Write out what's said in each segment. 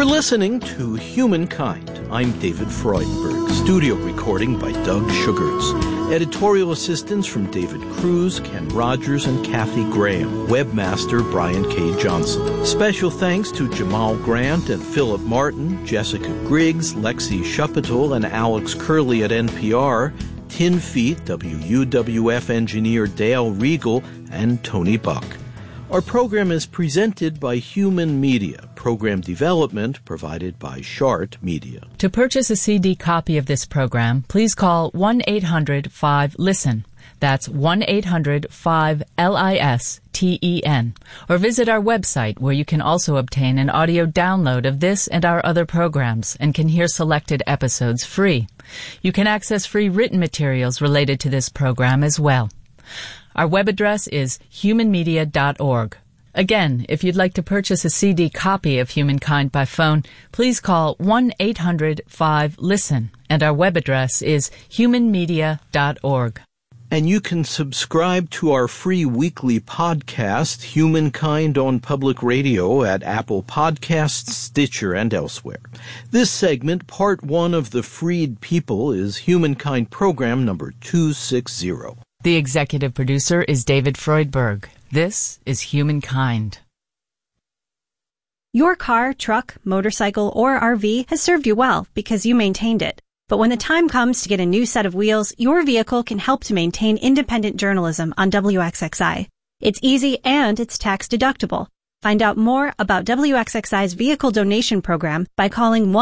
You're listening to Humankind. I'm David Freudberg. Studio recording by Doug Sugarts. Editorial assistance from David Cruz, Ken Rogers, and Kathy Graham. Webmaster Brian K. Johnson. Special thanks to Jamal Grant and Philip Martin, Jessica Griggs, Lexi Shupatul, and Alex Curley at NPR, Tin Feet, WUWF engineer Dale Regal, and Tony Buck. Our program is presented by Human Media. Program development provided by Shart Media. To purchase a CD copy of this program, please call 1-800-5-LISTEN. That's 1-800-5-LISTEN. Or visit our website, where you can also obtain an audio download of this and our other programs and can hear selected episodes free. You can access free written materials related to this program as well. Our web address is humanmedia.org. Again, if you'd like to purchase a CD copy of Humankind by phone, please call 1-800-5-LISTEN, and our web address is humanmedia.org. And you can subscribe to our free weekly podcast, Humankind on Public Radio, at Apple Podcasts, Stitcher, and elsewhere. This segment, part 1 of The Freed People, is Humankind program number 260. The executive producer is David Freudberg. This is Humankind. Your car, truck, motorcycle, or RV has served you well because you maintained it. But when the time comes to get a new set of wheels, your vehicle can help to maintain independent journalism on WXXI. It's easy and it's tax deductible. Find out more about WXXI's vehicle donation program by calling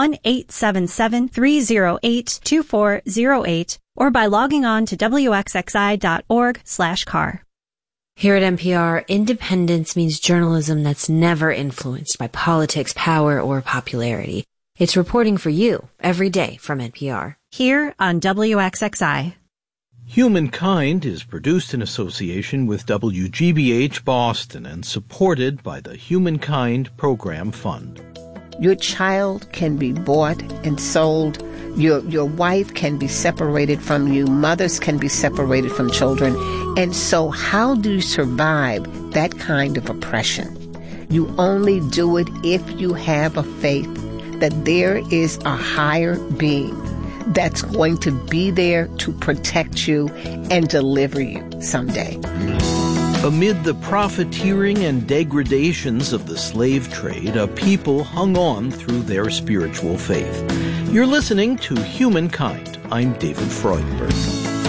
1-877-308-2408 or by logging on to wxxi.org/car. Here at NPR, independence means journalism that's never influenced by politics, power, or popularity. It's reporting for you every day from NPR. Here on WXXI. Humankind is produced in association with WGBH Boston and supported by the Humankind Program Fund. Your child can be bought and sold. Your wife can be separated from you. Mothers can be separated from children. And so how do you survive that kind of oppression? You only do it if you have a faith that there is a higher being that's going to be there to protect you and deliver you someday. Amid the profiteering and degradations of the slave trade, a people hung on through their spiritual faith. You're listening to Humankind. I'm David Freudberg.